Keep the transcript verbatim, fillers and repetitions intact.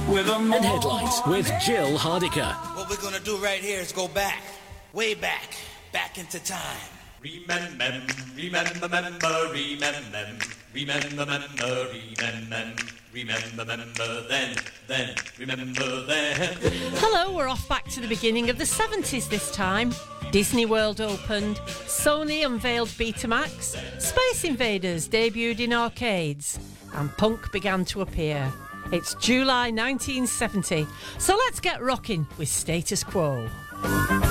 with a And headlines with Jill Hardiker. What we're gonna do right here is go back, way back, back into time. Remember, remember, remember, remember, remember, remember, remember, remember, remember, then, then, remember then. Hello, we're off back to the beginning of the seventies this time. Disney World opened, Sony unveiled Betamax, Space Invaders debuted in arcades, and punk began to appear. It's July nineteen seventy, so let's get rocking with Status Quo.